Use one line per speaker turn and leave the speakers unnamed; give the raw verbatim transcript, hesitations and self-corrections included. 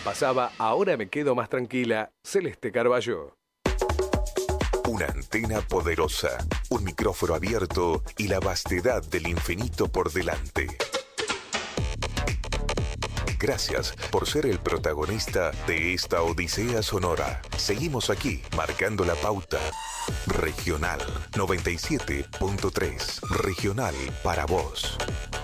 pasaba Ahora me quedo más tranquila, Celeste Carballo.
Una antena poderosa, un micrófono abierto y la vastedad del infinito por delante. Gracias por ser el protagonista de esta odisea sonora. Seguimos aquí, marcando la pauta. Regional noventa y siete punto tres. Regional para vos.